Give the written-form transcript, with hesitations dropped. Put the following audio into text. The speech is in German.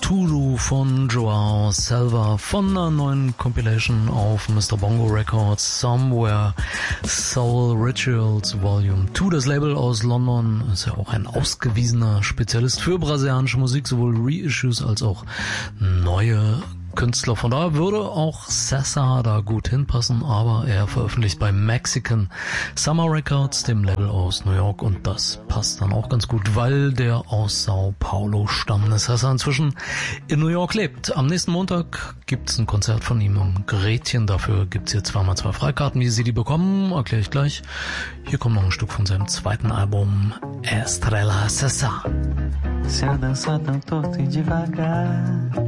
Futuro von Joao Selva von einer neuen Compilation auf Mr. Bongo Records, Somewhere Soul Rituals Volume 2. Das Label aus London ist ja auch ein ausgewiesener Spezialist für brasilianische Musik, sowohl Reissues als auch neue Künstler. Von daher würde auch Sessa da gut hinpassen, aber er veröffentlicht bei Mexican Summer Records, dem Label aus New York, und das passt dann auch ganz gut, weil der aus Sao Paulo stammt. Sessa inzwischen in New York lebt. Am nächsten Montag gibt's ein Konzert von ihm im Gretchen. Dafür gibt's hier 2x2 Freikarten. Wie Sie die bekommen, erkläre ich gleich. Hier kommt noch ein Stück von seinem zweiten Album, Estrella Sessa. Se a dança tão torto e devagar,